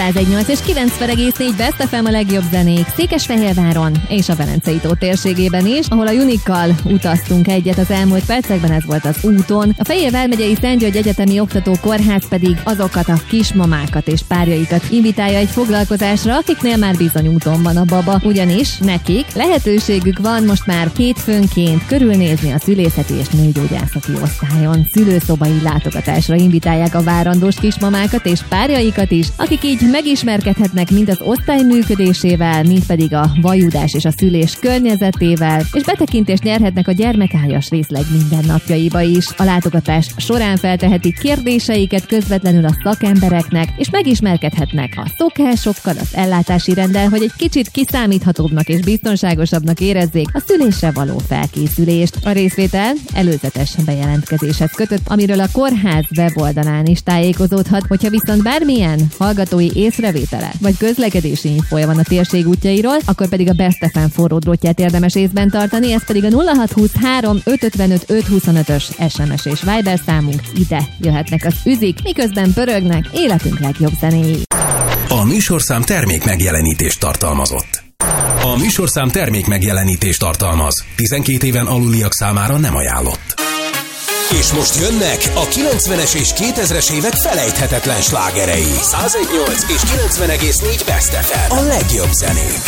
101.8 és 90,4 Best FM a legjobb zenék Székesfehérváron és a Velencei-tó térségében is, ahol a Unikkal utaztunk egyet az elmúlt percekben, ez volt az úton. A Fejér vármegyei Szent György Egyetemi Oktató Kórház pedig azokat a kismamákat és párjaikat invitálja egy foglalkozásra, akiknél már bizony úton van a baba, ugyanis nekik lehetőségük van most már hétfőnként körülnézni a szülészeti és nőgyógyászati osztályon. Szülőszobai látogatásra invitálják a várandós kismamákat és párjaikat is, akik így megismerkedhetnek mind az osztály működésével, mind pedig a vajudás és a szülés környezetével, és betekintést nyerhetnek a gyermekágyas részleg mindennapjaiba is. A látogatás során feltehetik kérdéseiket közvetlenül a szakembereknek, és megismerkedhetnek a szokásokkal, az ellátási renddel, hogy egy kicsit kiszámíthatóbbnak és biztonságosabbnak érezzék a szülésre való felkészülést. A részvétel előzetes bejelentkezéshez kötött, amiről a kórház weboldalán is tájékozódhat, hogyha viszont bármilyen hallgatói észrevétele vagy közlekedési infója van a térség útjairól, akkor pedig a Best FM forró drótját érdemes észben tartani, ez pedig a 0623 555 525-ös SMS és Viber számunk, ide jöhetnek az üzik, miközben pörögnek életünk legjobb zenéi. A műsorszám termék megjelenítést tartalmazott. A műsorszám termék megjelenítést tartalmaz. 12 éven aluliak számára nem ajánlott. És most jönnek a 90-es és 2000-es évek felejthetetlen slágerei. 101.8 és 90,4 Best FM. A legjobb zenék.